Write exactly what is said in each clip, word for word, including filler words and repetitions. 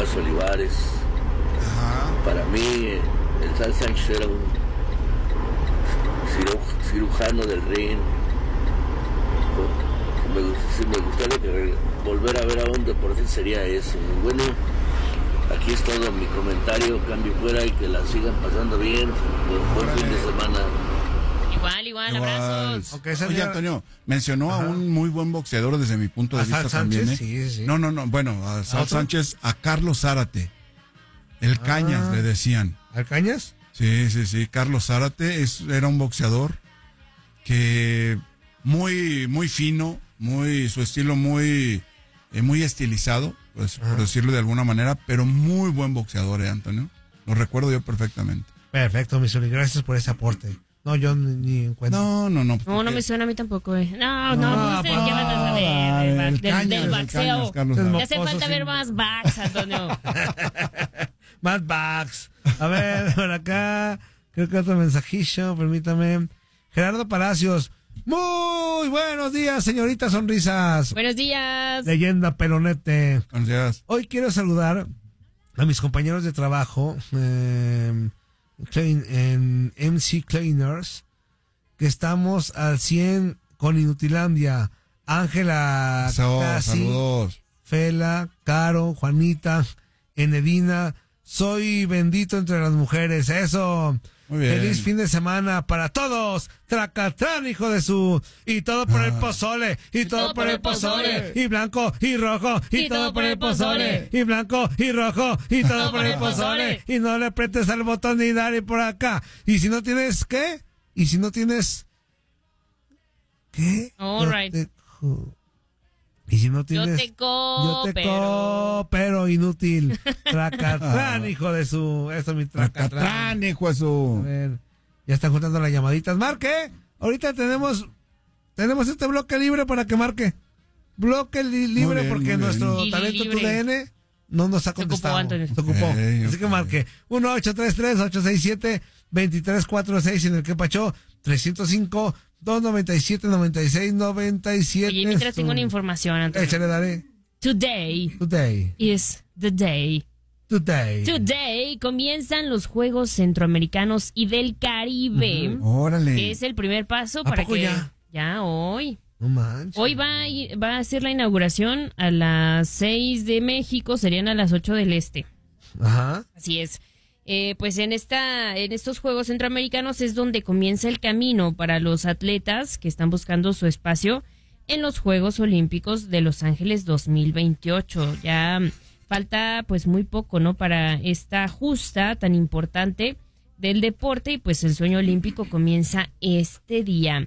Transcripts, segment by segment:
Chivas Olivares. Ajá. Para mí, el Sal Sánchez era un ciru- cirujano del ring. Me, si me gustaría que volver a ver a un deportista sería ese. Bueno, aquí es todo mi comentario, cambio fuera y que la sigan pasando bien. Buen, buen fin de semana. Igual, igual, igual. Abrazos. Okay, Oye, Antonio, mencionó Ajá. a un muy buen boxeador desde mi punto de ¿A vista Sal también. Sánchez? ¿eh? Sí, sí. No, no, no, bueno, a Sal ¿A otro? Sánchez, a Carlos Zárate. El ah. Cañas, le decían. ¿Al Cañas? Sí, sí, sí, Carlos Zárate es, era un boxeador que muy, muy fino, muy, su estilo muy, eh, muy estilizado, pues, por decirlo de alguna manera, pero muy buen boxeador, ¿eh, Antonio? Lo recuerdo yo perfectamente. Perfecto, Misuli, gracias por ese aporte. No, yo ni, ni encuentro. No, no, no. No, no, no me suena a mí tampoco, eh. No, no, no, no sé, ¿qué van a saber? Del, del, cañas, del baxeo. Cañas, ya hace falta ver más backs, Antonio. Más backs. A ver, por acá, creo que otro mensajillo, permítame. Gerardo Palacios. Muy buenos días, señorita Sonrisas. Buenos días. Leyenda Pelonete. Buenos días. Hoy quiero saludar a mis compañeros de trabajo eh, en M C Cleaners, que estamos al cien con Inutilandia. Ángela, so, Casi, saludos. Fela, Caro, Juanita, Enedina. Soy bendito entre las mujeres. Eso. Muy bien. Feliz fin de semana para todos. Tracatrán, hijo de su. Y todo por ah. el pozole. Y, y todo, todo por el pozole. pozole. Y blanco y rojo. Y, y todo, todo por el pozole. pozole. Y blanco y rojo. Y todo, todo por el pozole. pozole. Y no le apretes al botón ni dale por acá. Y si no tienes, ¿qué? Y si no tienes. ¿Qué? All right. Te... Y si no tienes. Yo te co, yo te pero... co, pero inútil. Tracatrán, hijo de su. Eso, mi tracatrán. Tracatrán, hijo de su. A ver, ya están juntando las llamaditas. Marque. Ahorita tenemos. Tenemos este bloque libre para que marque. Bloque li libre bien, porque nuestro bien. talento Libre. T U D N no nos ha contestado. Se ocupó, Antonio. Se ocupó. Okay, Así okay. que marque. uno ocho tres tres, ocho seis siete, dos tres cuatro seis en el que pachó trescientos cinco, dos noventa y siete, noventa y seis, noventa y siete. Oye, mientras tengo una información, Antonio. Échale, dale. Today. Today. Is the day. Today. Today comienzan los Juegos Centroamericanos y del Caribe. Uh-huh. Órale. Que es el primer paso ¿A para poco que... ya? Ya, hoy. No manches. Hoy va a, ir, va a ser la inauguración a las seis de México, serían a las ocho del este. Ajá. Así es. Eh, pues en esta, en estos Juegos Centroamericanos es donde comienza el camino para los atletas que están buscando su espacio en los Juegos Olímpicos de Los Ángeles dos mil veintiocho. Ya falta pues muy poco, ¿no? Para esta justa tan importante del deporte y pues el sueño olímpico comienza este día.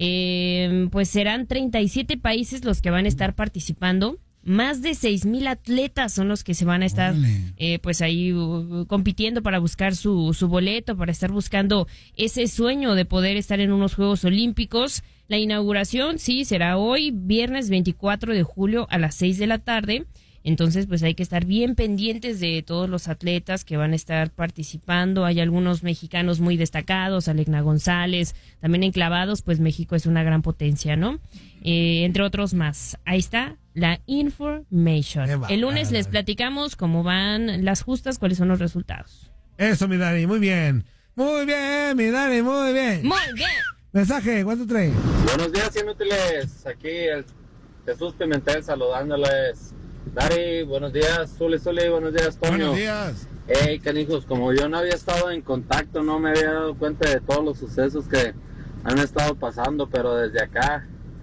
Eh, pues serán treinta y siete países los que van a estar participando. Más de seis mil atletas son los que se van a estar eh, pues ahí uh, compitiendo para buscar su, su boleto, para estar buscando ese sueño de poder estar en unos Juegos Olímpicos. La inauguración, sí, será hoy, viernes veinticuatro de julio a las seis de la tarde. Entonces, pues hay que estar bien pendientes de todos los atletas que van a estar participando. Hay algunos mexicanos muy destacados, Alegna González, también en clavados, pues México es una gran potencia, ¿no? Eh, entre otros más. Ahí está la information. El lunes les platicamos cómo van las justas, cuáles son los resultados. Eso, mi Dani, muy bien. Muy bien, mi Dani, muy bien. Muy bien. Mensaje, ¿cuánto trae? Buenos días, inútiles. Aquí el Jesús Pimentel saludándoles. Dari, buenos días. Zuli, Zuli, buenos días, Toño. Buenos días. Hey, canijos, como yo no había estado en contacto, no me había dado cuenta de todos los sucesos que han estado pasando, pero desde acá,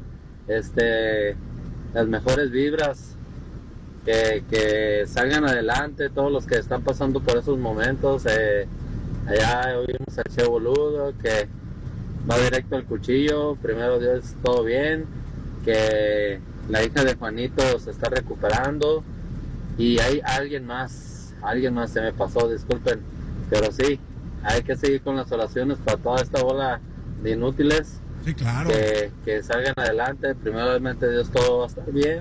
este, las mejores vibras, que, que salgan adelante todos los que están pasando por esos momentos. Eh, allá oímos al Che Boludo, que va directo al cuchillo, primero Dios, todo bien, que la hija de Juanito se está recuperando y hay alguien más, alguien más se me pasó, disculpen, pero sí, hay que seguir con las oraciones para toda esta bola de inútiles. Sí, claro. Que, que salgan adelante, primeramente Dios, todo va a estar bien.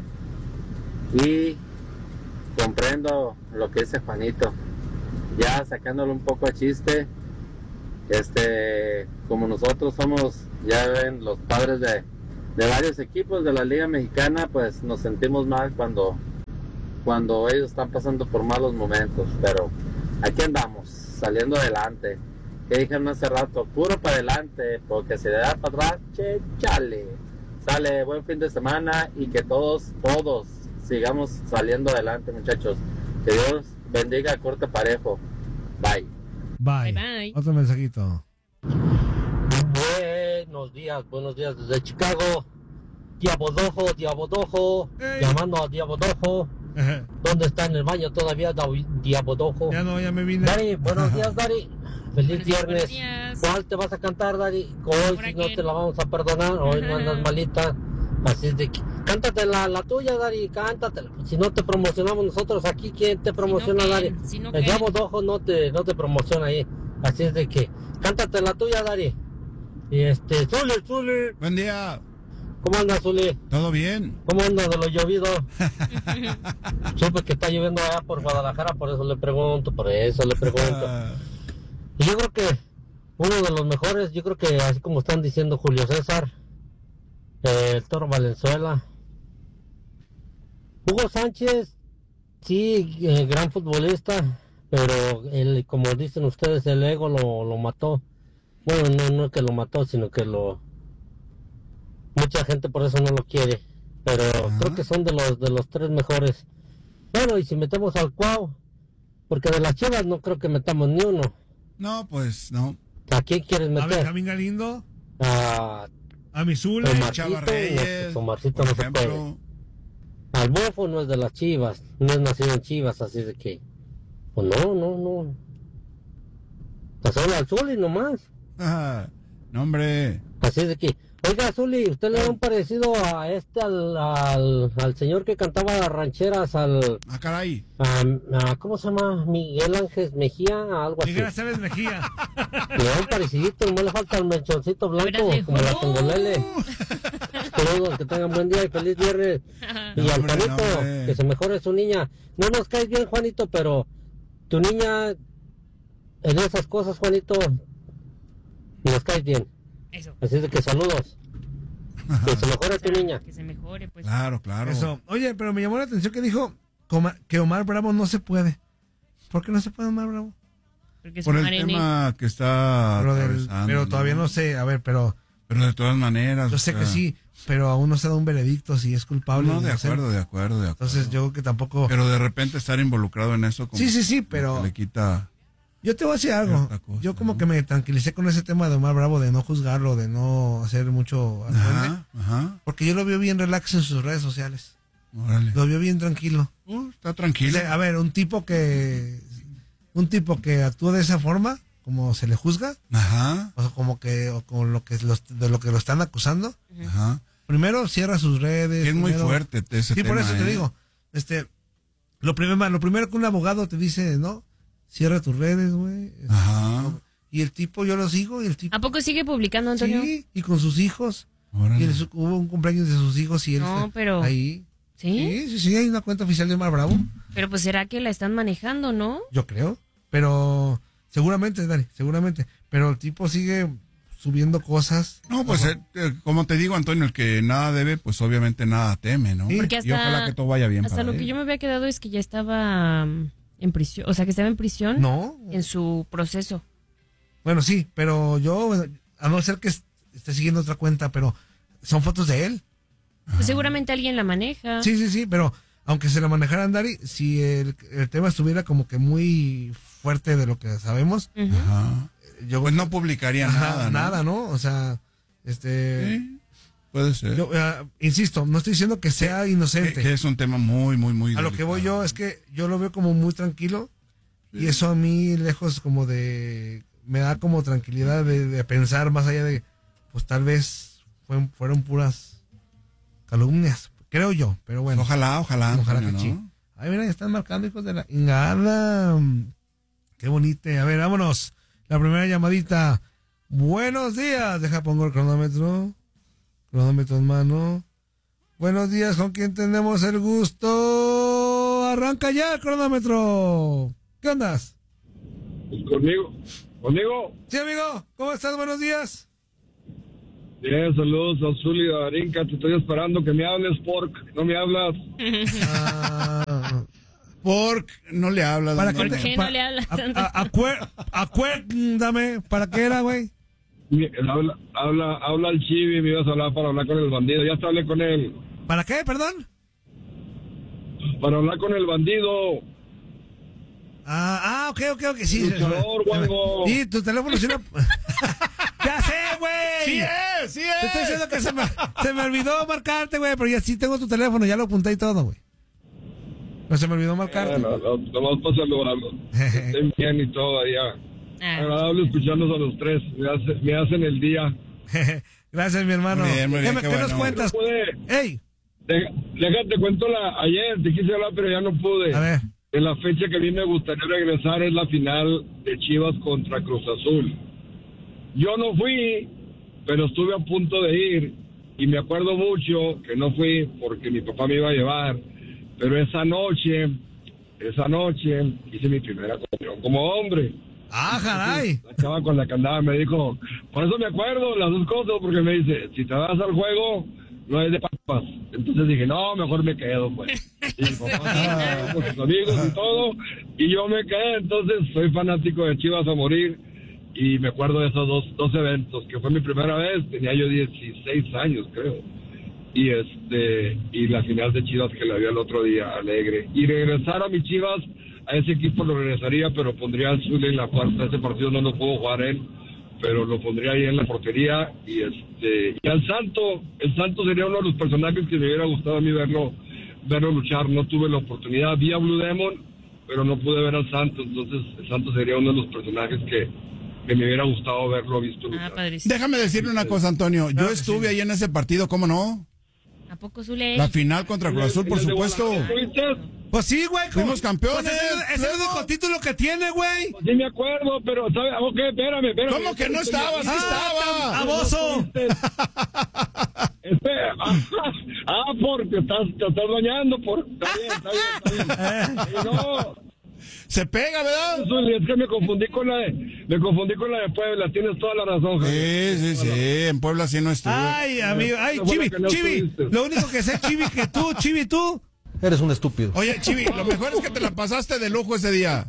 Y comprendo lo que dice Juanito, ya sacándolo un poco a chiste, este, como nosotros somos, ya ven, los padres de de varios equipos de la Liga Mexicana, pues nos sentimos mal cuando cuando ellos están pasando por malos momentos, pero aquí andamos, saliendo adelante. Que dijeron hace rato, puro para adelante, porque si le da para atrás, che, chale. Sale, buen fin de semana y que todos, todos sigamos saliendo adelante, muchachos. Que Dios bendiga a Corte Parejo. Bye. Bye. Bye, bye. Otro mensajito. Buenos días, buenos días desde Chicago. Diabodojo, Diabodojo, Ey. llamando a Diabodojo. Ajá. ¿Dónde está en el baño todavía Davi- Diabodojo? Ya no, ya me vine. Dari, buenos días, Dari. Feliz Buenos días, buenos viernes. días. ¿Cuál te vas a cantar, Dari? Hoy ¿Por si no qué? te la vamos a perdonar, hoy no andas malita. Así es de que, cántate la, la tuya, Dari, cántatela. Si no te promocionamos nosotros aquí, ¿quién te promociona, qué, Dari? si no El qué. Diabodojo no te, no te promociona ahí. Así es de que, cántate la tuya, Dari. Y este, Zuli, Zuli. Buen día. ¿Cómo andas, Zuli? ¿Todo bien? ¿Cómo anda de lo llovido? Supe que está lloviendo allá por Guadalajara, por eso le pregunto, por eso le pregunto. Ah, Y yo creo que uno de los mejores, yo creo que así como están diciendo Julio César, eh, el Toro Valenzuela. Hugo Sánchez, sí, eh, gran futbolista, pero el, como dicen ustedes, el ego lo, lo mató. Bueno, no, no que lo mató, sino que lo... Mucha gente por eso no lo quiere, pero Ajá. creo que son de los de los tres mejores. Bueno, y si metemos al Cuau, porque de las Chivas no creo que metamos ni uno. no, pues no. ¿A quién quieres A meter? Benjamín Galindo, A a Misule. Omar. Chava Marcito, Reyes, no, Omarcito por no se ejemplo. al Bofo no es de las Chivas, no es nacido en Chivas, así de que, pues no, no, no. Pues solo al Zuli nomás. Ah, no, hombre. Así de que, oiga, Zuli, ¿usted le da un parecido a este, al, al, al señor que cantaba las rancheras, al, Ah, caray. a, a- ¿cómo se llama? Miguel Ángel Mejía, algo así. Miguel Aceves Mejía. Le da un parecidito, no le falta el mechoncito blanco, Verás, como la ¡oh! Tongolele. Saludos, que tengan buen día y feliz viernes. Y No, al hombre, Juanito, no, hombre. que se mejore su niña. No nos caes bien, Juanito, pero tu niña, en esas cosas, Juanito, nos caes bien. Eso. Así de que saludos. Que se mejore tu niña. Que se mejore, pues. Claro, claro. Eso. Oye, pero me llamó la atención que dijo coma- que Omar Bravo no se puede. ¿Por qué no se puede Omar Bravo? Porque es Por un el arene. tema que está Pero, del- atravesando, pero todavía no sé. A ver, pero Pero de todas maneras. yo o sé sea, que sí, pero aún no se da un veredicto si es culpable. No, o de inocente. acuerdo, de acuerdo, de acuerdo. Entonces yo creo que tampoco... Pero de repente estar involucrado en eso como Sí, sí, sí, como pero- que le quita... Yo te voy a decir algo. Cierta cosa, Yo como ¿no? que me tranquilicé con ese tema de Omar Bravo, de no juzgarlo, de no hacer mucho argüende, Ajá, ajá. porque yo lo veo bien relax en sus redes sociales. Órale. Lo veo bien tranquilo. Uh, está O tranquilo. sea, a ver, un tipo que un tipo que actúa de esa forma, como se le juzga, Ajá, o sea, como que o con lo que los, de lo que lo están acusando, ajá. primero cierra sus redes. Que es muy primero- fuerte ese Sí, tema. por eso te ¿eh? digo, este, lo primero, lo primero que un abogado te dice, no, cierra tus redes, güey. Este, Ajá. no. Y el tipo, yo lo sigo y el tipo, ¿A poco sigue publicando, Antonio? sí, y con sus hijos. Órale. Y él- hubo un cumpleaños de sus hijos y él No, fue pero- ahí. ¿Sí? Sí, sí, sí, hay una cuenta oficial de Omar Bravo, Pero pues será que la están manejando, ¿no? yo creo. Pero seguramente, Dani, seguramente. Pero el tipo sigue subiendo cosas. No, pues eh, eh, como te digo, Antonio, el que nada debe, pues obviamente nada teme, ¿no? Sí. Porque y hasta, ojalá que todo vaya bien hasta para lo que él. yo me había quedado es que ya estaba mm, en prisión, o sea, que estaba en prisión No. en su proceso. Bueno, sí, pero yo, bueno, a no ser que est- esté siguiendo otra cuenta, pero son fotos de él. Pues seguramente alguien la maneja. Sí, sí, sí, pero aunque se la manejaran, Dari, si el, el tema estuviera como que muy fuerte de lo que sabemos, Ujú. Ajá. yo Pues no publicaría Ajá, nada, ¿no? nada, ¿no? O sea, este, Sí, puede ser. yo, ah, insisto, no estoy diciendo que sea que, inocente. que es un tema muy, muy, muy A lo que voy delicado. yo es que yo lo veo como muy tranquilo y eso a mí lejos como de me da como tranquilidad de, de pensar más allá de pues tal vez fueron, fueron puras calumnias, creo yo, pero bueno. Ojalá, ojalá, Ojalá Antonio, que ¿no? sí. Ay, mira, ya están marcando hijos de la ingada. Qué bonito. A ver, vámonos. La primera llamadita. Buenos días. Deja pongo el cronómetro. Cronómetro en mano. Buenos días, ¿con quién tenemos el gusto? Arranca ya el cronómetro. ¿Qué andas? Conmigo, conmigo. Sí, amigo. ¿Cómo estás? Buenos días. Bien, saludos a Zuli y a Darinka. Te estoy esperando que me hables, porque no me hablas. Ah, Porque no le hablas. ¿Para ¿Por qué, qué pa- no le hablas a- tanto? a- acuer- Acuérdame, ¿para qué era, güey? Mi- Habla, habla, habla el Chivi, me ibas a hablar para hablar con el bandido. Ya te hablé con él. ¿Para qué, perdón? Para hablar con el bandido. Ah, ah, ok, ok, ok, sí. Luchador, guango. Y tu teléfono sí lo... ¡Ya sé, güey! Sí es, sí Te estoy es. diciendo que se me, se me olvidó marcarte, güey, pero ya sí tengo tu teléfono, ya lo apunté y todo, güey. No se me olvidó marcarte. Bueno, no, nomás para saludarlos. Estén bien y todo allá. Ah, Agradable escucharlos a los tres. Me, hace- me hacen el día. Gracias, mi hermano. Muy bien, muy bien, ¿Qué, qué me- qué nos bueno. cuentas? No pude. ¡Ey! Deja- Déjate cuento la. Ayer te quise hablar, pero ya no pude. A ver. En la fecha que a mí me gustaría regresar es la final de Chivas contra Cruz Azul. Yo no fui, pero estuve a punto de ir. Y me acuerdo mucho que no fui porque mi papá me iba a llevar. Pero esa noche, esa noche, hice mi primera comunión como hombre. ¡Ah, caray! La chava con la que andaba me dijo, por eso me acuerdo las dos cosas, porque me dice, si te vas al juego, no es de papas. Entonces dije, no, mejor me quedo, pues. Y mi papá estaba con sus amigos y todo, y yo me quedé. Entonces soy fanático de Chivas a morir, y me acuerdo de esos dos, dos eventos, que fue mi primera vez, tenía yo dieciséis años, creo. Y este y la final de Chivas que la vi el otro día, alegre. Y regresar a mis Chivas, a ese equipo lo regresaría, pero pondría al Zule en la puerta. Ese partido no lo puedo jugar él, pero lo pondría ahí en la portería. Y este y al Santo, el Santo sería uno de los personajes que me hubiera gustado a mí verlo, verlo luchar. No tuve la oportunidad, vi a Blue Demon, pero no pude ver al Santo. Entonces el Santo sería uno de los personajes que, que me hubiera gustado verlo visto luchar. Ah, padrísimo. Déjame decirle una cosa, Antonio. Yo estuve ahí en ese partido, ¿cómo no? ¿A poco, Zule? La final contra Cruz Azul, por ¿En el de supuesto. Guadalajara estuviste? Pues sí, güey. ¿cómo? Fuimos campeones, Pues es el, es el luego. único título que tiene, güey. Sí me acuerdo, pero ¿sabes? Ok, espérame, espérame. ¿Cómo que no estaba? Sí estaba. ¡Aboso! Espera. Ah, porque estás, te estás bañando. Por... Está bien, está bien, está bien. Eh, no, Se pega, ¿verdad? Zuli, es que me confundí con la de, me confundí con la de Puebla. Tienes toda la razón, Javier. Sí, sí, sí. En Puebla sí no estuve. Ay, amigo. Ay, Bueno, Chivi, que no Chivi. estuviste. Lo único que sé, Chivi, que tú, Chivi, tú. Eres un estúpido. Oye, Chivi, lo mejor es que te la pasaste de lujo ese día.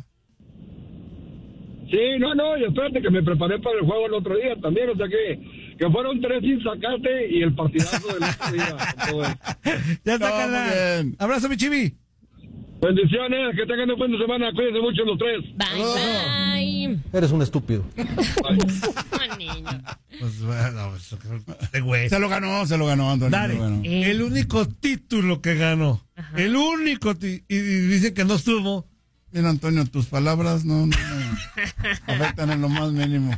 Sí, no, no, y espérate que me preparé para el juego el otro día también. O sea que, que fueron tres sin sacarte y el partidazo del otro día. con todo eso. Ya está, No, muy carnal. bien. Abrazo, mi Chivi. Bendiciones, que tengan un buen de semana. Cuídense mucho los tres. Bye, bye. Eres un estúpido. Oh, niño. Pues bueno, pues, este güey. Se lo ganó, se lo ganó, Antonio. Dale, se lo ganó. Eh. el único título que ganó. El único. ti- Y, y dicen que no estuvo. Mira, Antonio, tus palabras no, no me afectan en lo más mínimo.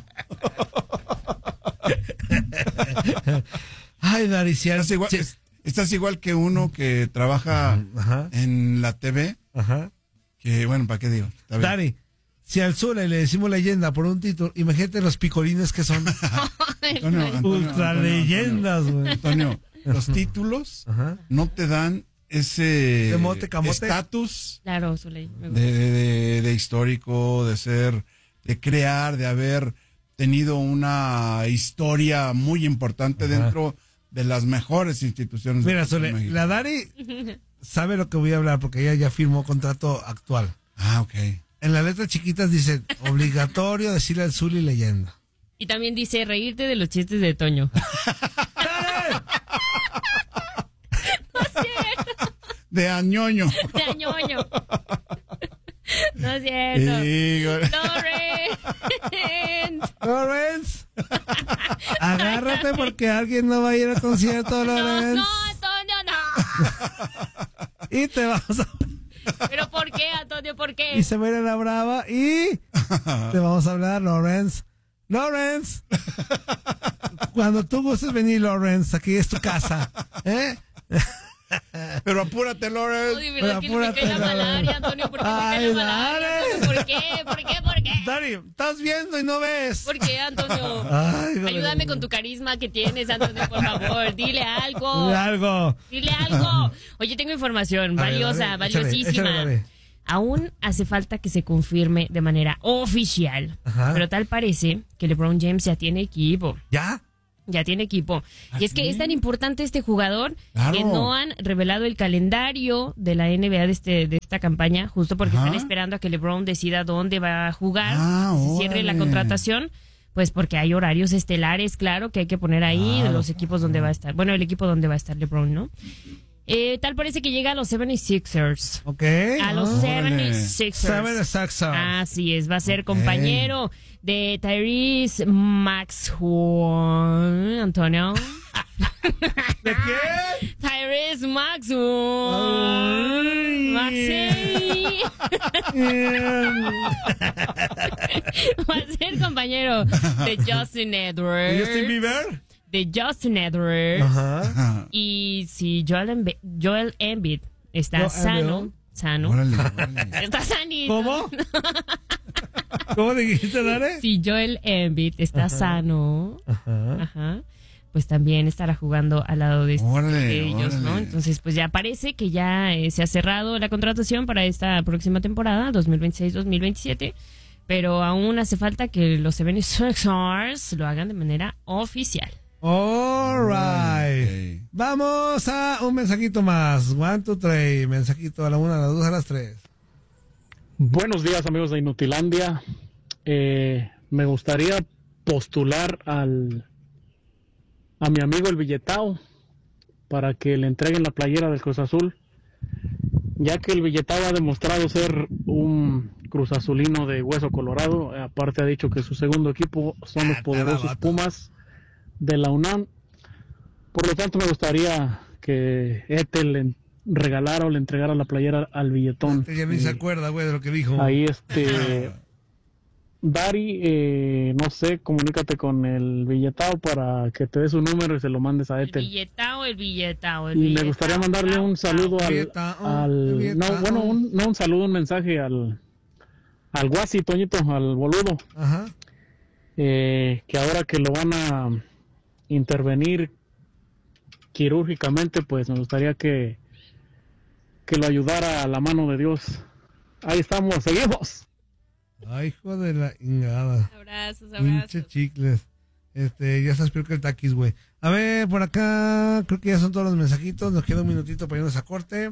Ay, Dari, si Estás igual, es- estás igual que uno que trabaja Ajá. en la T V, Ajá. que bueno, ¿para qué digo? Está bien. Dari, si al Zule le decimos leyenda por un título, imagínate los picolines que son. Antonio, Antonio, Ultra Antonio, leyendas, güey. Antonio, los títulos Ajá. no te dan ese ¿De mote, camote? estatus Claro, Zule. me de, gusta. de- de- de histórico, de ser, de crear, de haber tenido una historia muy importante Ajá. dentro de las mejores instituciones. Mira, del fútbol Zule, mexicano. la Dari sabe lo que voy a hablar porque ella ya firmó contrato actual. Ah, ok. En las letras chiquitas dice obligatorio decirle al Zuli leyenda. Y también dice reírte de los chistes de Toño. De añoño. De ñoño. No es cierto. Híjole. Lorenz. Lorenz, agárrate porque alguien no va a ir al concierto, No, Lorenz. no, Antonio, no. Y te vamos a... ¿Pero por qué, Antonio? ¿Por qué? Y se va a ir a la brava y te vamos a hablar, Lorenz. Lorenz, cuando tú gustes venir, Lorenz, aquí es tu casa. ¿Eh? Pero apúrate, Lorenz. Ay, Pero ¿verdad que me cae la apúrate, malaria, Antonio? ¿Por qué me cae Ay, la malaria? dale. Antonio? ¿Por qué? ¿Por qué? ¿Por qué? Dari, estás viendo y no ves. ¿Por qué, Antonio? Ay, Lorenz. Ayúdame con tu carisma que tienes, Antonio, por favor. Dile algo. Dile algo. Dile algo. Oye, tengo información A ver, valiosa, a ver, échale, valiosísima. échale, dale. Aún hace falta que se confirme de manera oficial. Ajá. Pero tal parece que LeBron James ya tiene equipo. ¿Ya? Ya tiene equipo. ¿Ah, y es que sí? es tan importante este jugador Claro. que no han revelado el calendario de la N B A de, este, de esta campaña, justo porque Ajá. están esperando a que LeBron decida dónde va a jugar, Ah, se cierre la órale. contratación, pues porque hay horarios estelares, claro, que hay que poner ahí Claro. los equipos donde va a estar. Bueno, el equipo donde va a estar LeBron, ¿no? Eh, tal parece que llega a los setenta y sixers. Ok. A los Ah, setenta y órale. sixers. Seven de Saxon. Así es, va a ser compañero de Tyrese Maxwell. Antonio. ¿De qué? Tyrese Maxwell. Ay. Maxey. Va a ser compañero de Justin Edwards. ¿Y Justin Bieber? De Justin Edwards. Ajá. Ajá. Y si Joel Embiid, Joel Embiid está Joel sano, Embiid. sano. Órale, órale. Está sanito. ¿Cómo? ¿Cómo dijiste, Dare? Si Joel Embiid está Ajá. sano, Ajá. ajá, pues también estará jugando al lado de, Órale, de ellos, ¿no? órale. Entonces, pues ya parece que ya eh, se ha cerrado la contratación para esta próxima temporada, dos mil veintiséis dos mil veintisiete, pero aún hace falta que los setenta y sixers lo hagan de manera oficial. All right. Ok. Vamos a un mensajito más. One, two, three. Mensajito a la una, a las dos, a las tres. Buenos días, amigos de Inutilandia. Eh, me gustaría postular al a mi amigo el Billetao para que le entreguen la playera del Cruz Azul, ya que el Billetao ha demostrado ser un Cruz Azulino de hueso colorado. Aparte ha dicho que su segundo equipo son los poderosos Pumas de la UNAM. Por lo tanto, me gustaría que Ethel le regalara o le entregara la playera al Billetón. Ya ni se Eh, acuerda, güey, de lo que dijo. Ahí, este, Dari, eh, no sé, comunícate con el Billetao para que te dé su número y se lo mandes a El Ethel. billetao, el billetao, el Y me billetao, gustaría mandarle un saludo al, Billetao, al Billetao. no, bueno, un, no un saludo, un mensaje al, al Guasi, Toñito, al boludo, Ajá. eh, que ahora que lo van a intervenir quirúrgicamente, pues me gustaría que, que lo ayudara a la mano de Dios. Ahí estamos, seguimos. Ay, hijo de la ingada. Abrazos, Pinche abrazos. chicles. Este, ya estás peor que el taquis, güey. A ver, por acá, creo que ya son todos los mensajitos. Nos queda un minutito para irnos a corte.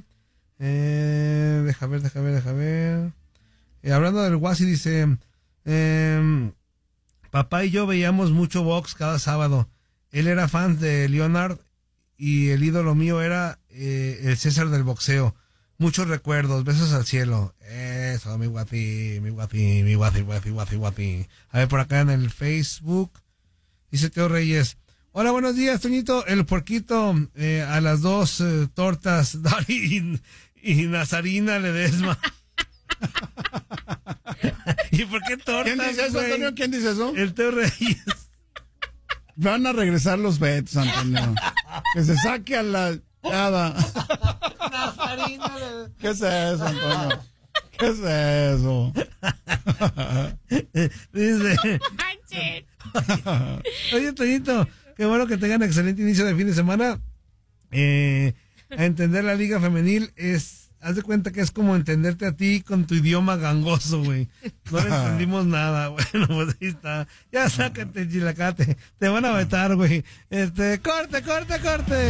Eh, deja ver, deja ver, deja ver. Eh, hablando del Guasi, dice: eh, papá y yo veíamos mucho box cada sábado. Él era fan de Leonard y el ídolo mío era eh, el César del boxeo. Muchos recuerdos, besos al cielo. Eso, mi guapi, mi guapi, mi guapi, guapi, guapi, guapi. A ver, por acá en el Facebook, dice Teo Reyes: hola, buenos días, Toñito. El puerquito eh, a las dos eh, tortas, Dari y, y Nazarina Ledesma. ¿Y por qué tortas, ¿Quién dice eso, güey? Antonio? ¿Quién dice eso? El Teo Reyes. Van a regresar los bets, Antonio. Que se saque a la nada. ¿Qué es eso, Antonio? ¿Qué es eso? Dice: oye, Toñito, qué bueno que tengan excelente inicio de fin de semana. Eh, a entender la liga femenil es, haz de cuenta que es como entenderte a ti con tu idioma gangoso, güey. No le entendimos nada. Bueno, pues ahí está. Ya sácate, chilacate. Te van a vetar, güey. Este, corte, corte, corte.